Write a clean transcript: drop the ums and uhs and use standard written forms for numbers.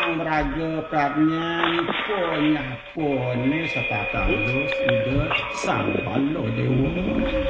sang mraga pranyan punya pone setatalus ide sang Baladewa.